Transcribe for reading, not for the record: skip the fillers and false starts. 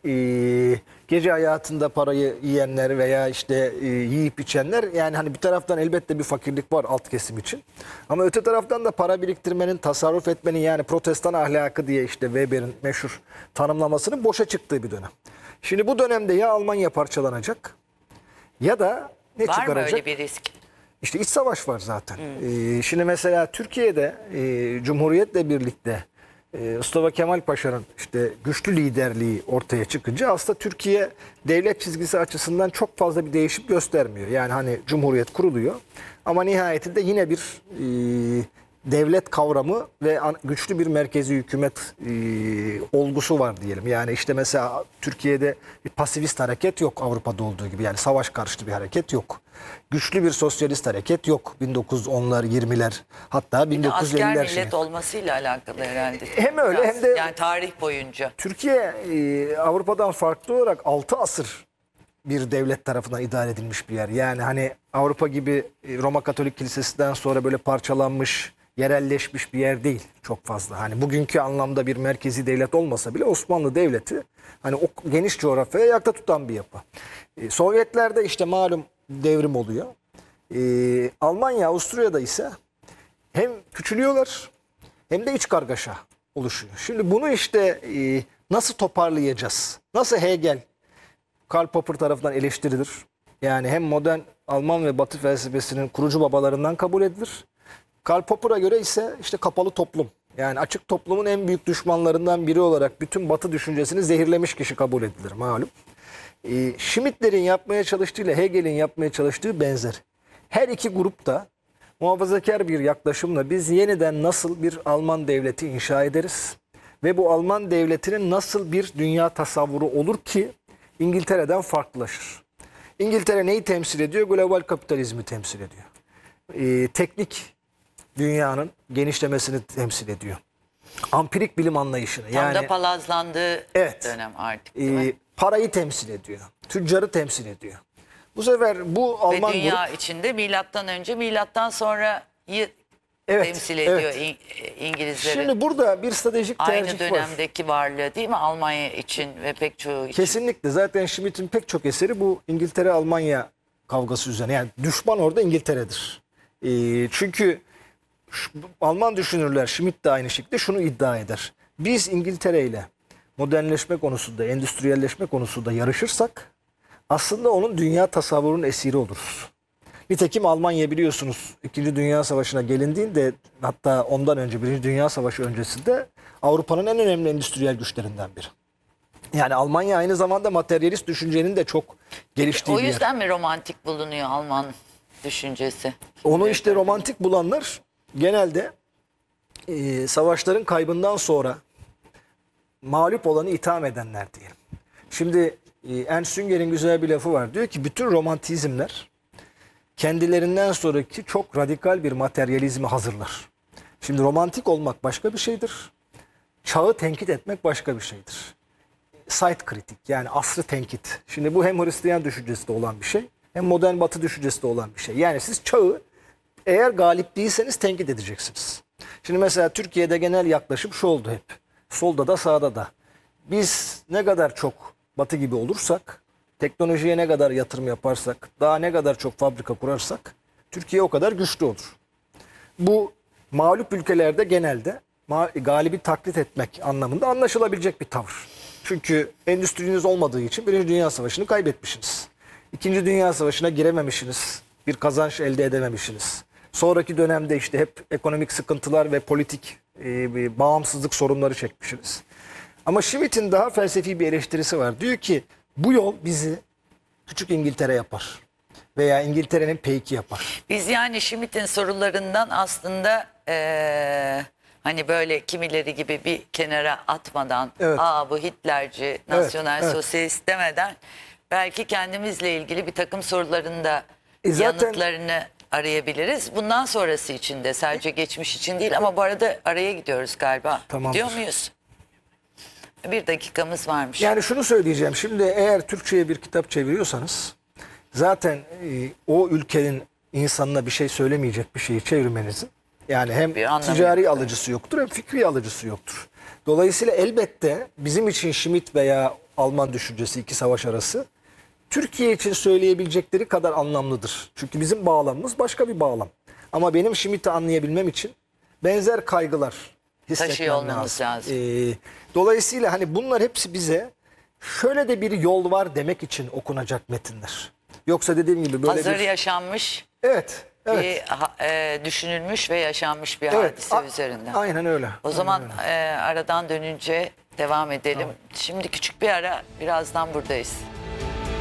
gece hayatında parayı yiyenler veya işte yiyip içenler, yani hani bir taraftan elbette bir fakirlik var alt kesim için. Ama öte taraftan da para biriktirmenin, tasarruf etmenin, yani protestan ahlakı diye işte Weber'in meşhur tanımlamasının boşa çıktığı bir dönem. Şimdi bu dönemde ya Almanya parçalanacak ya da ne Var mı çıkaracak? öyle bir risk? İşte iç savaş var zaten. Şimdi mesela Türkiye'de Cumhuriyet'le birlikte Mustafa Kemal Paşa'nın işte güçlü liderliği ortaya çıkınca aslında Türkiye devlet çizgisi açısından çok fazla bir değişim göstermiyor. Yani hani Cumhuriyet kuruluyor ama nihayetinde yine bir devlet kavramı ve güçlü bir merkezi hükümet olgusu var diyelim. Yani işte mesela Türkiye'de bir pasifist hareket yok Avrupa'da olduğu gibi. Yani savaş karşıtı bir hareket yok. Güçlü bir sosyalist hareket yok. 1910'lar, 20'ler, hatta 1950'ler. Asker millet olmasıyla alakalı herhalde. Hem öyle Biraz. hem de Yani tarih boyunca. Türkiye Avrupa'dan farklı olarak 6 asır bir devlet tarafından idare edilmiş bir yer. Yani hani Avrupa gibi Roma Katolik Kilisesi'nden sonra böyle parçalanmış, yerelleşmiş bir yer değil çok fazla. Hani bugünkü anlamda bir merkezi devlet olmasa bile Osmanlı Devleti hani o geniş coğrafyaya ayakta tutan bir yapı. Sovyetlerde işte malum devrim oluyor. Almanya, Avusturya'da ise hem küçülüyorlar hem de iç kargaşa oluşuyor. Şimdi bunu işte nasıl toparlayacağız? Nasıl Hegel, Karl Popper tarafından eleştirilir? Yani hem modern Alman ve Batı felsefesinin kurucu babalarından kabul edilir. Karl Popper'a göre ise işte kapalı toplum. Yani açık toplumun en büyük düşmanlarından biri olarak bütün Batı düşüncesini zehirlemiş kişi kabul edilir malum. Schmitt'lerin yapmaya çalıştığı ile Hegel'in yapmaya çalıştığı benzer. Her iki grupta muhafazakar bir yaklaşımla biz yeniden nasıl bir Alman devleti inşa ederiz ve bu Alman devletinin nasıl bir dünya tasavvuru olur ki İngiltere'den farklılaşır. İngiltere neyi temsil ediyor? Global kapitalizmi temsil ediyor. Teknik dünyanın genişlemesini temsil ediyor. Ampirik bilim anlayışını. Tam da palazlandığı dönem artık. Parayı temsil ediyor. Tüccarı temsil ediyor. Bu sefer bu Alman ve dünya grup, içinde milattan önce, milattan sonrayı temsil ediyor İngilizleri. Şimdi burada bir stratejik tercih var. Aynı dönemdeki varlığı değil mi Almanya için ve pek çoğu için? Kesinlikle. Zaten Schmitt'in pek çok eseri bu İngiltere-Almanya kavgası üzerine. Yani düşman orada İngiltere'dir. Çünkü Alman düşünürler, Schmitt de aynı şekilde şunu iddia eder. Biz İngiltere ile modernleşme konusunda, endüstriyelleşme konusunda yarışırsak aslında onun dünya tasavvurunun esiri oluruz. Nitekim Almanya biliyorsunuz 2. Dünya Savaşı'na gelindiğinde, hatta ondan önce 1. Dünya Savaşı öncesinde Avrupa'nın en önemli endüstriyel güçlerinden biri. Yani Almanya aynı zamanda materyalist düşüncenin de çok geliştiği O bir yer. yüzden mi romantik bulunuyor Alman düşüncesi? Onu işte romantik bulanlar genelde savaşların kaybından sonra mağlup olanı itham edenler diyelim. Şimdi Ernst Jünger'in güzel bir lafı var. Diyor ki bütün romantizmler kendilerinden sonraki çok radikal bir materyalizmi hazırlar. Şimdi romantik olmak başka bir şeydir. Çağı tenkit etmek başka bir şeydir. Site kritik, yani asrı tenkit. Şimdi bu hem Hristiyan düşüncesi de olan bir şey hem modern Batı düşüncesi de olan bir şey. Yani siz çağı eğer galip değilseniz tenkit edeceksiniz. Şimdi mesela Türkiye'de genel yaklaşım şu oldu hep. Solda da sağda da. Biz ne kadar çok Batı gibi olursak, teknolojiye ne kadar yatırım yaparsak, daha ne kadar çok fabrika kurarsak Türkiye o kadar güçlü olur. Bu mağlup ülkelerde genelde galibi taklit etmek anlamında anlaşılabilecek bir tavır. Çünkü endüstriniz olmadığı için 1. Dünya Savaşı'nı kaybetmişsiniz. 2. Dünya Savaşı'na girememişsiniz. Bir kazanç elde edememişsiniz. Sonraki dönemde işte hep ekonomik sıkıntılar ve politik bağımsızlık sorunları çekmişsiniz. Ama Schmitt'in daha felsefi bir eleştirisi var. Diyor ki bu yol bizi küçük İngiltere yapar. Veya İngiltere'nin P2 yapar. Biz yani Schmitt'in sorularından aslında hani böyle kimileri gibi bir kenara atmadan, bu Hitlerci, nasyonel sosyalist demeden belki kendimizle ilgili bir takım soruların da yanıtlarını arayabiliriz. Bundan sonrası için de, sadece geçmiş için değil, ama bu arada araya gidiyoruz galiba. Tamamdır. Gidiyor muyuz? 1 dakikamız varmış. Yani şunu söyleyeceğim. Şimdi eğer Türkçe'ye bir kitap çeviriyorsanız zaten o ülkenin insanına bir şey söylemeyecek bir şeyi çevirmenizin yani hem ticari alıcısı yoktur hem fikri alıcısı yoktur. Dolayısıyla elbette bizim için Schmitt veya Alman düşüncesi, iki savaş arası. Türkiye için söyleyebilecekleri kadar anlamlıdır. Çünkü bizim bağlamımız başka bir bağlam. Ama benim Schmidt'i anlayabilmem için benzer kaygılar Taşıyor hissetmem olmamız lazım. Dolayısıyla hani bunlar hepsi bize şöyle de bir yol var demek için okunacak metinler. Yoksa dediğim gibi böyle Hazır bir... yaşanmış, Evet, evet. düşünülmüş ve yaşanmış bir Evet, hadise üzerinden. Aynen öyle. O zaman aradan dönünce devam edelim. Tamam. Şimdi küçük bir ara, birazdan buradayız.